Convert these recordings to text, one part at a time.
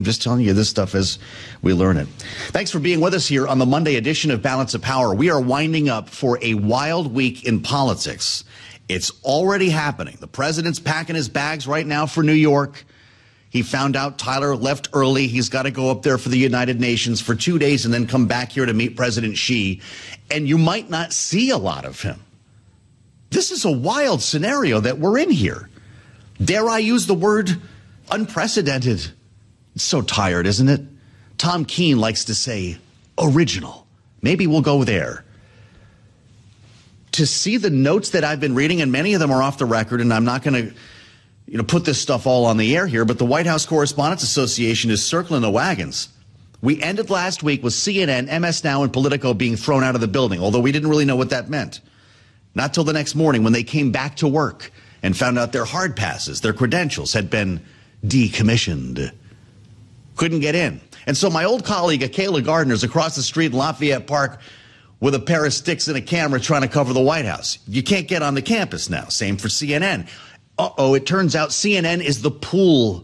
I'm just telling you this stuff as we learn it. Thanks for being with us here on the Monday edition of Balance of Power. We are winding up for a wild week in politics. It's already happening. The president's packing his bags right now for New York. He found out Tyler left early. He's got to go up there for the United Nations for 2 days and then come back here to meet President Xi. And you might not see a lot of him. This is a wild scenario that we're in here. Dare I use the word unprecedented? It's so tired, isn't it? Tom Keene likes to say original. Maybe we'll go there. To see the notes that I've been reading, and many of them are off the record, and I'm not going to put this stuff all on the air here, but the White House Correspondents Association is circling the wagons. We ended last week with CNN, MS Now, and Politico being thrown out of the building, although we didn't really know what that meant. Not till the next morning when they came back to work and found out their hard passes, their credentials had been decommissioned. Couldn't get in. And so my old colleague, Kayla Gardner, is across the street in Lafayette Park with a pair of sticks and a camera trying to cover the White House. You can't get on the campus now. Same for CNN. It turns out CNN is the pool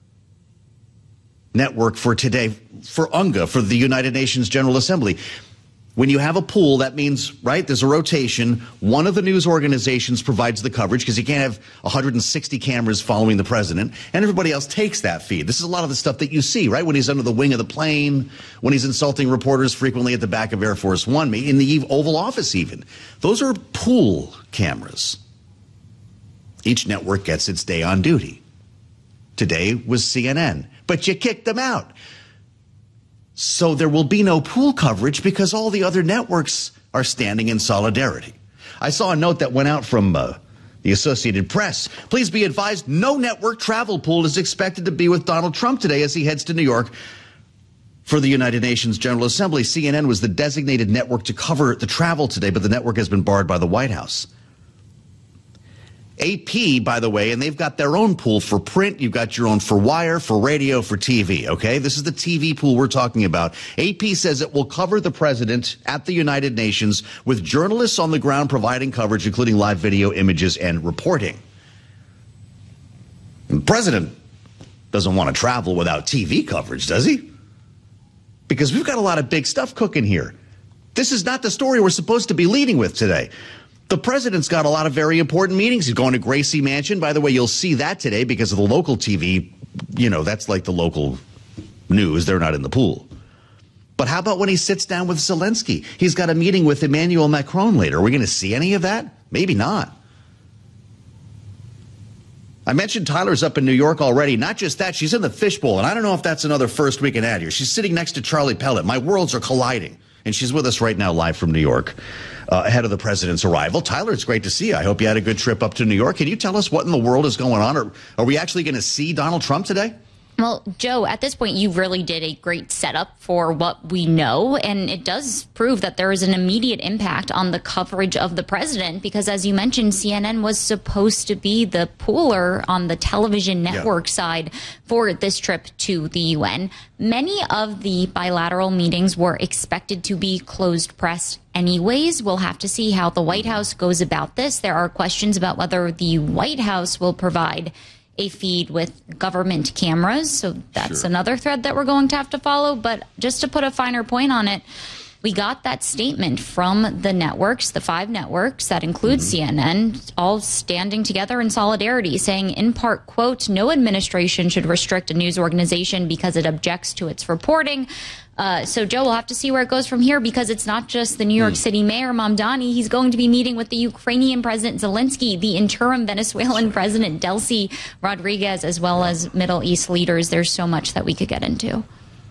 network for today, for UNGA, for the United Nations General Assembly. When you have a pool, that means, right, there's a rotation. One of the news organizations provides the coverage because you can't have 160 cameras following the president, and everybody else takes that feed. This is a lot of the stuff that you see, right, when he's under the wing of the plane, when he's insulting reporters frequently at the back of Air Force One, in the Oval Office even. Those are pool cameras. Each network gets its day on duty. Today was CNN, but you kicked them out. So there will be no pool coverage because all the other networks are standing in solidarity. I saw a note that went out from the Associated Press. Please be advised, no network travel pool is expected to be with Donald Trump today as he heads to New York for the United Nations General Assembly. CNN was the designated network to cover the travel today, but the network has been barred by the White House. AP, by the way, and they've got their own pool for print. You've got your own for wire, for radio, for TV, okay? This is the TV pool we're talking about. AP says it will cover the president at the United Nations with journalists on the ground providing coverage, including live video, images, and reporting. And the president doesn't want to travel without TV coverage, does he? Because we've got a lot of big stuff cooking here. This is not the story we're supposed to be leading with today. The president's got a lot of very important meetings. He's going to Gracie Mansion. By the way, you'll see that today because of the local TV. That's like the local news. They're not in the pool. But how about when he sits down with Zelensky? He's got a meeting with Emmanuel Macron later. Are we going to see any of that? Maybe not. I mentioned Tyler's up in New York already. Not just that, she's in the fishbowl. And I don't know if that's another first weekend ad here. She's sitting next to Charlie Pellet. My worlds are colliding. And she's with us right now live from New York ahead of the president's arrival. Tyler, it's great to see you. I hope you had a good trip up to New York. Can you tell us what in the world is going on? Or are we actually going to see Donald Trump today? Well, Joe, at this point, you really did a great setup for what we know. And it does prove that there is an immediate impact on the coverage of the president, because, as you mentioned, CNN was supposed to be the pooler on the television network side for this trip to the UN. Many of the bilateral meetings were expected to be closed press anyways. We'll have to see how the White House goes about this. There are questions about whether the White House will provide a feed with government cameras. So that's another thread that we're going to have to follow. But just to put a finer point on it, we got that statement from the networks, the 5 networks that include CNN, all standing together in solidarity, saying in part, quote, no administration should restrict a news organization because it objects to its reporting. So, Joe, we'll have to see where it goes from here, because it's not just the New York City mayor, Mamdani. He's going to be meeting with the Ukrainian President Zelensky, the interim Venezuelan President Delcy Rodriguez, as well as Middle East leaders. There's so much that we could get into.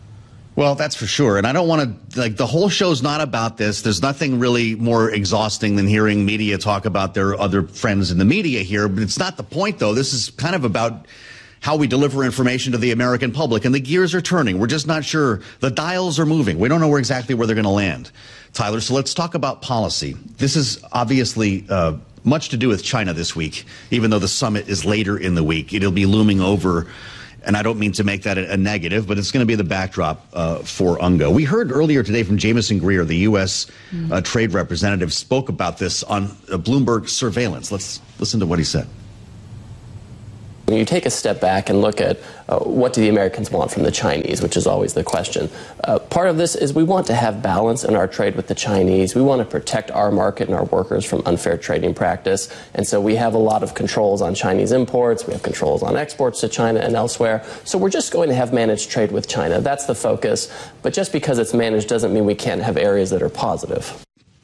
Well, that's for sure. And I don't want to, the whole show's not about this. There's nothing really more exhausting than hearing media talk about their other friends in the media here. But it's not the point, though. This is kind of about how we deliver information to the American public. And the gears are turning. We're just not sure. The dials are moving. We don't know exactly where they're going to land, Tyler. So let's talk about policy. This is obviously much to do with China this week, even though the summit is later in the week. It'll be looming over. And I don't mean to make that a negative, but it's going to be the backdrop for UNGA. We heard earlier today from Jameson Greer, the U.S. Trade representative, spoke about this on Bloomberg Surveillance. Let's listen to what he said. When you take a step back and look at what do the Americans want from the Chinese, which is always the question, part of this is we want to have balance in our trade with the Chinese. We want to protect our market and our workers from unfair trading practice. And so we have a lot of controls on Chinese imports. We have controls on exports to China and elsewhere. So we're just going to have managed trade with China. That's the focus. But just because it's managed doesn't mean we can't have areas that are positive.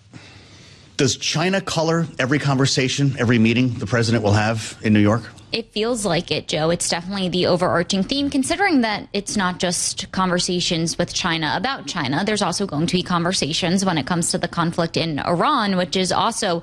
Does China color every conversation, every meeting the president will have in New York? It feels like it, Joe. It's definitely the overarching theme, considering that it's not just conversations with China about China. There's also going to be conversations when it comes to the conflict in Iran, which is also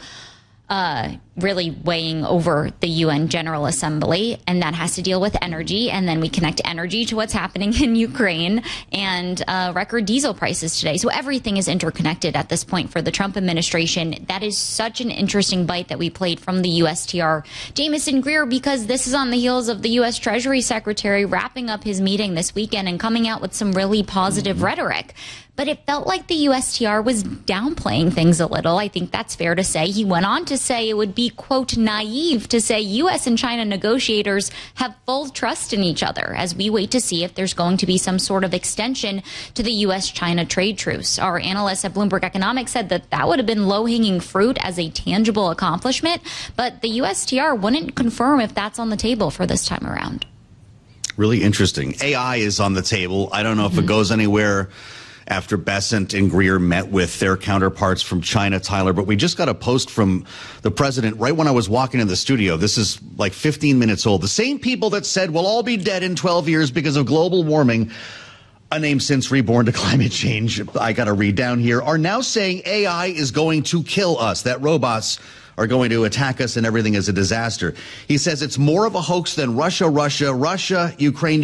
really weighing over the UN General Assembly, and that has to deal with energy. And then we connect energy to what's happening in Ukraine and record diesel prices today. So everything is interconnected at this point for the Trump administration. That is such an interesting bite that we played from the USTR, Jamieson Greer, because this is on the heels of the U.S. Treasury Secretary wrapping up his meeting this weekend and coming out with some really positive rhetoric. But it felt like the USTR was downplaying things a little. I think that's fair to say. He went on to say it would be, quote, naive to say U.S. and China negotiators have full trust in each other as we wait to see if there's going to be some sort of extension to the U.S.-China trade truce. Our analyst at Bloomberg Economics said that that would have been low-hanging fruit as a tangible accomplishment, but the USTR wouldn't confirm if that's on the table for this time around. Really interesting. AI is on the table. I don't know if it goes anywhere after Bessent and Greer met with their counterparts from China, Tyler. But we just got a post from the president right when I was walking in the studio. This is like 15 minutes old. The same people that said we'll all be dead in 12 years because of global warming, a name since reborn to climate change, I got to read down here, are now saying AI is going to kill us, that robots are going to attack us and everything is a disaster. He says it's more of a hoax than Russia, Ukraine,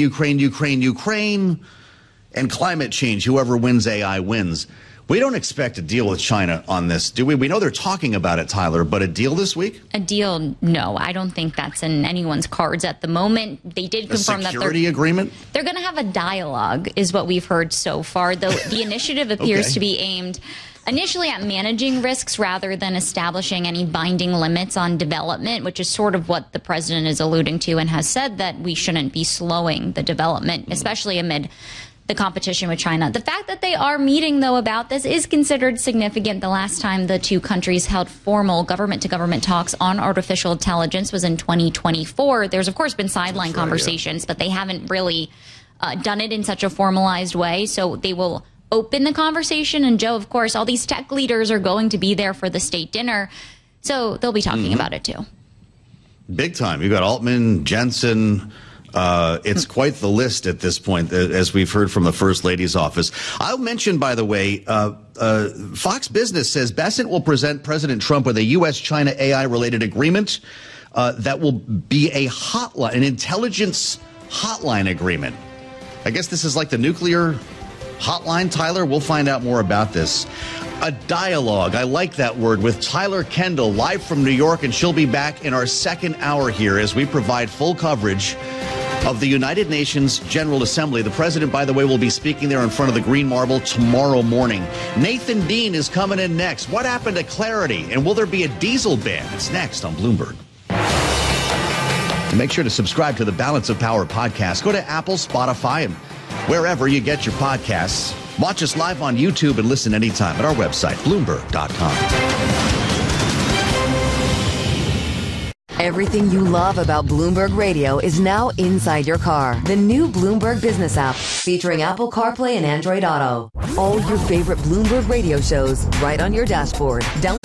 and climate change. Whoever wins AI wins. We don't expect a deal with China on this, do we? We know they're talking about it, Tyler, but a deal this week? A deal, no. I don't think that's in anyone's cards at the moment. They did confirm that security agreement? They're going to have a dialogue, is what we've heard so far. Though the initiative appears to be aimed initially at managing risks rather than establishing any binding limits on development, which is sort of what the president is alluding to and has said that we shouldn't be slowing the development, especially amid the competition with China. The fact that they are meeting, though, about this is considered significant. The last time the two countries held formal government-to-government talks on artificial intelligence was in 2024. There's, of course, been sideline conversations, but they haven't really done it in such a formalized way. So they will open the conversation. And, Joe, of course, all these tech leaders are going to be there for the state dinner. So they'll be talking about it, too. Big time. You've got Altman, Jensen. It's quite the list at this point, as we've heard from the First Lady's office. I'll mention, by the way, Fox Business says Bessent will present President Trump with a U.S.-China AI-related agreement that will be a hotline, an intelligence hotline agreement. I guess this is like the nuclear hotline, Tyler. We'll find out more about this. A dialogue, I like that word, with Tyler Kendall live from New York, and she'll be back in our second hour here as we provide full coverage of the United Nations General Assembly. The president, by the way, will be speaking there in front of the Green Marble tomorrow morning. Nathan Dean is coming in next. What happened to clarity? And will there be a diesel ban? It's next on Bloomberg. And make sure to subscribe to the Balance of Power podcast. Go to Apple, Spotify, and wherever you get your podcasts. Watch us live on YouTube and listen anytime at our website, Bloomberg.com. Everything you love about Bloomberg Radio is now inside your car. The new Bloomberg Business app featuring Apple CarPlay and Android Auto. All your favorite Bloomberg Radio shows right on your dashboard.